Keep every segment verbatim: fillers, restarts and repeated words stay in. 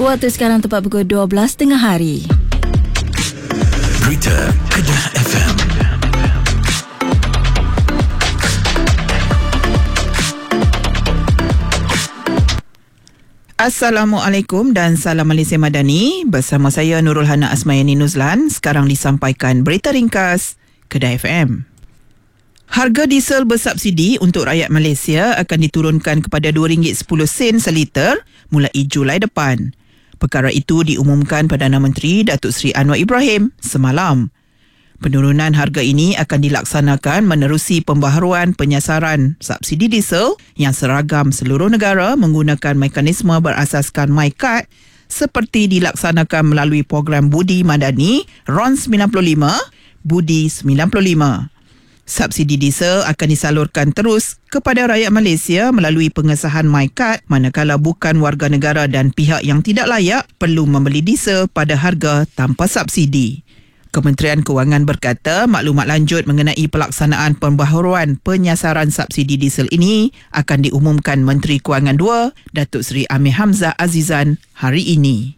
Waktu sekarang tepat pukul dua belas tengah hari. Berita Kedah F M. Assalamualaikum dan salam Malaysia Madani. Bersama saya Nurul Hana Asmayani Nuzlan. Sekarang disampaikan berita ringkas Kedah F M. Harga diesel bersubsidi untuk rakyat Malaysia akan diturunkan kepada dua ringgit sepuluh sen seliter mulai Julai depan. Perkara itu diumumkan Perdana Menteri Datuk Seri Anwar Ibrahim semalam. Penurunan harga ini akan dilaksanakan menerusi pembaharuan penyasaran subsidi diesel yang seragam seluruh negara menggunakan mekanisme berasaskan MyCard seperti dilaksanakan melalui program Budi Madani R O N sembilan puluh lima, Budi sembilan puluh lima. Subsidi diesel akan disalurkan terus kepada rakyat Malaysia melalui pengesahan MyCard manakala bukan warga negara dan pihak yang tidak layak perlu membeli diesel pada harga tanpa subsidi. Kementerian Kewangan berkata maklumat lanjut mengenai pelaksanaan pembaharuan penyasaran subsidi diesel ini akan diumumkan Menteri Kewangan dua, Datuk Seri Amir Hamzah Azizan hari ini.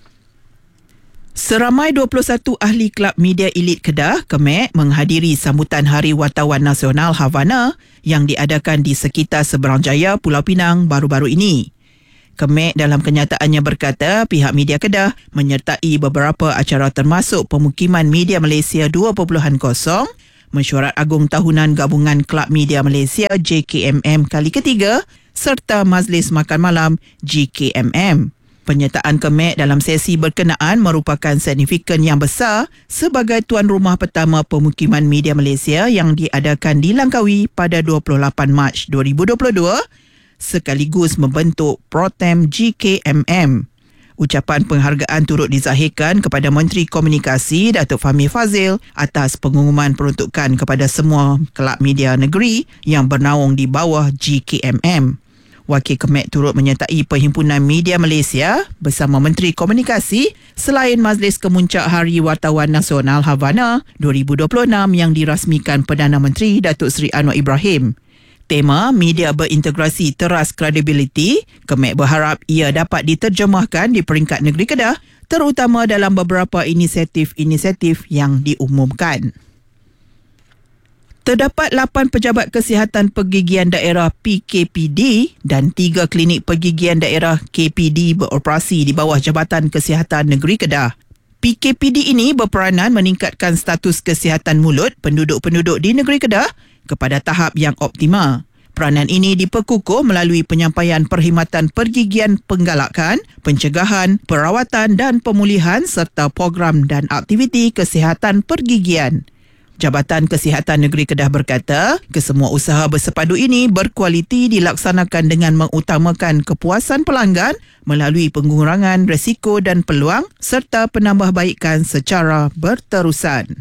Seramai dua puluh satu ahli Kelab Media Elit Kedah, K M E K, menghadiri sambutan Hari Wartawan Nasional Havana yang diadakan di sekitar Seberang Jaya, Pulau Pinang baru-baru ini. K M E K dalam kenyataannya berkata pihak media Kedah menyertai beberapa acara termasuk Pemukiman Media Malaysia dua titik kosong, Mesyuarat Agung Tahunan Gabungan Kelab Media Malaysia J K M M kali ketiga serta Majlis Makan Malam G K M M. Penyertaan K M E K dalam sesi berkenaan merupakan signifikan yang besar sebagai tuan rumah pertama Pemukiman Media Malaysia yang diadakan di Langkawi pada dua puluh lapan Mac dua ribu dua puluh dua sekaligus membentuk Pro-Tem G K M M. Ucapan penghargaan turut dizahirkan kepada Menteri Komunikasi Datuk Fahmi Fazil atas pengumuman peruntukan kepada semua kelab media negeri yang bernaung di bawah G K M M. Wakil K M E K turut menyertai Perhimpunan Media Malaysia bersama Menteri Komunikasi selain Majlis Kemuncak Hari Wartawan Nasional Havana dua ribu dua puluh enam yang dirasmikan Perdana Menteri Datuk Seri Anwar Ibrahim. Tema Media Berintegrasi Teras Kredibiliti, K M E K berharap ia dapat diterjemahkan di peringkat negeri Kedah terutama dalam beberapa inisiatif-inisiatif yang diumumkan. Terdapat lapan pejabat kesihatan pergigian daerah P K P D dan tiga klinik pergigian daerah K P D beroperasi di bawah Jabatan Kesihatan Negeri Kedah. P K P D ini berperanan meningkatkan status kesihatan mulut penduduk-penduduk di negeri Kedah kepada tahap yang optimal. Peranan ini diperkukuh melalui penyampaian perkhidmatan pergigian penggalakan, pencegahan, perawatan dan pemulihan serta program dan aktiviti kesihatan pergigian. Jabatan Kesihatan Negeri Kedah berkata, kesemua usaha bersepadu ini berkualiti dilaksanakan dengan mengutamakan kepuasan pelanggan melalui pengurangan risiko dan peluang serta penambahbaikan secara berterusan.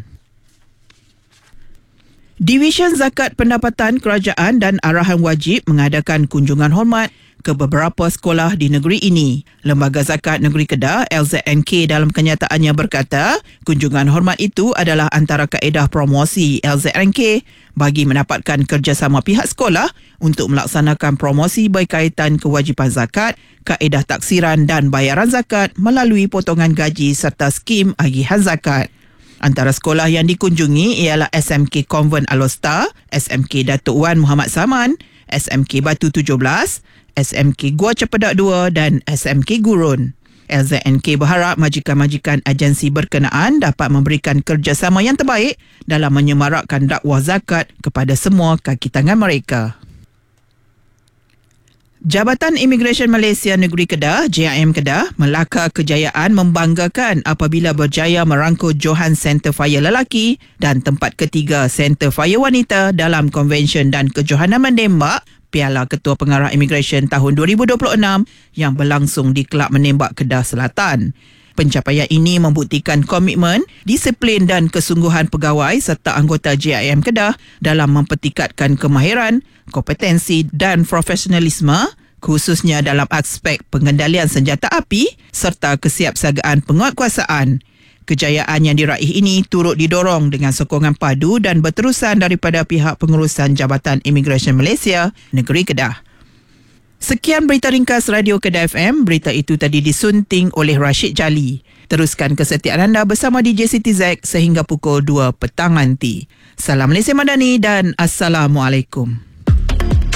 Divisyen Zakat Pendapatan Kerajaan dan Arahan Wajib mengadakan kunjungan hormat ke beberapa sekolah di negeri ini. Lembaga Zakat Negeri Kedah L Z N K dalam kenyataannya berkata, kunjungan hormat itu adalah antara kaedah promosi L Z N K bagi mendapatkan kerjasama pihak sekolah untuk melaksanakan promosi berkaitan kewajipan zakat, kaedah taksiran dan bayaran zakat melalui potongan gaji serta skim agihan zakat. Antara sekolah yang dikunjungi ialah S M K Konvent Alostar, S M K Datuk Wan Muhammad Saman, S M K Batu tujuh belas, S M K Gua Cepedak dua dan S M K Gurun. L Z N K berharap majikan-majikan agensi berkenaan dapat memberikan kerjasama yang terbaik dalam menyemarakkan dakwah zakat kepada semua kaki tangan mereka. Jabatan Imigresen Malaysia Negeri Kedah, J I M Kedah, melakar kejayaan membanggakan apabila berjaya merangkul Johan Center Fire Lelaki dan tempat ketiga Center Fire Wanita dalam Konvensyen dan Kejohanan Menembak Piala Ketua Pengarah Imigresen tahun dua ribu dua puluh enam yang berlangsung di Kelab Menembak Kedah Selatan. Pencapaian ini membuktikan komitmen, disiplin dan kesungguhan pegawai serta anggota J I M Kedah dalam mempertingkatkan kemahiran, kompetensi dan profesionalisme khususnya dalam aspek pengendalian senjata api serta kesiapsiagaan penguatkuasaan. Kejayaan yang diraih ini turut didorong dengan sokongan padu dan berterusan daripada pihak pengurusan Jabatan Imigresen Malaysia Negeri Kedah. Sekian berita ringkas Radio Kedah F M. Berita itu tadi disunting oleh Rashid Jali. Teruskan kesetiaan anda bersama D J Siti Z sehingga pukul dua petang nanti. Salam Malaysia Madani dan Assalamualaikum.